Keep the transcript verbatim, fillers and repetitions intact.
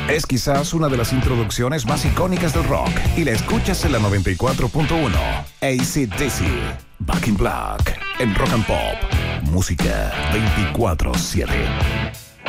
Es quizás una de las introducciones más icónicas del rock y la escuchas en la noventa y cuatro punto uno. A C D C, Back in Black, en Rock and Pop, música veinticuatro siete.